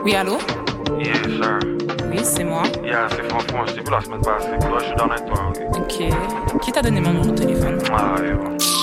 Oui, allô? Yes, sir. Oui, c'est moi. Yeah, c'est François, je t'ai vu la semaine passée. Toi, je suis dans avec toi, ok? Ok. Qui t'a donné mon numéro de téléphone? Ah, ouais, bon.